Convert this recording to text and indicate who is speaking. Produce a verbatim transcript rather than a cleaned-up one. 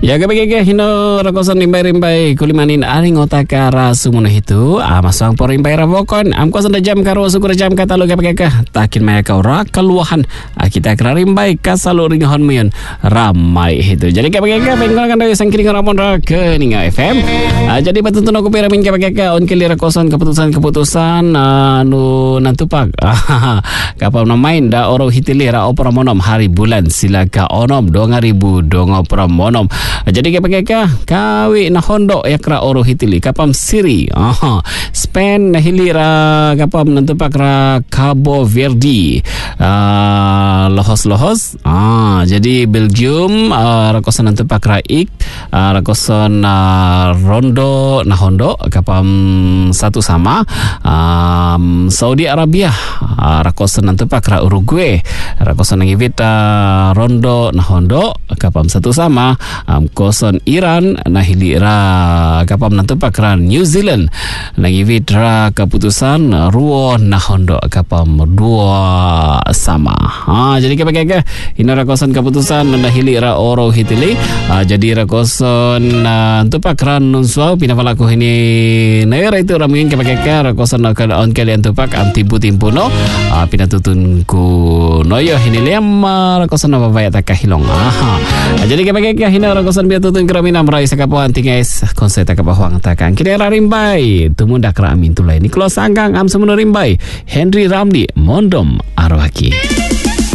Speaker 1: Ya kebagi hino rakosan rimbai-rimbai kulimanin aring otakara sumuna hitu amasang por rimbai ravokon am kuasan jam karo sukur jam kata lo kebagi takin maya kau rakaluahan kita kera rimbai kasalo ringhon mion ramai hitu. Jadi kebagi pengalakan dari sang kiri ramon rake ninga F M. Jadi betul-betul aku piramin kebagi on kili rakosan keputusan-keputusan anu nantupak kapal namain da oro hitili ra opera monom hari bulan silaka onom dua ribu dua opera monom. Jadi kepakeka kawi na hondo yakra oro hitili kapam siri aha Spain na hilira kapam nantupak ra Cabo Verde uh, lohos-lohos ah jadi Belgium uh, rakosan nantupak ra ik uh, rakosan uh, rondo na hondo kapam satu sama um, Saudi Arabia uh, rakosan nantupak ra Uruguay rakosan ngivit uh, rondo na hondo kapam satu sama um, koson Iran na hilira kapam nantupak ra New Zealand ngivit ra keputusan ruo na hondo kapam dua sama. Ha jadi kepake ina rakosan keputusan na hilira oro hitili uh, jadi rakosan uh, nantupak ra nunswa pinapalaku ini naira itu ramingin kepake rakosan on kali antupak anti butimpuno uh, pinatutun ku noyo hiniliam uh, rakosan apa bayat kahilong. Aha. Jadi kepake hina rakosan biar tutun keramina merai sakapuan tingais konsep takapahuang takang kini rimbai tumunda keramin tulai ni kalau sanggang am semua rimbai Henry Ramli Mondom Arwaki.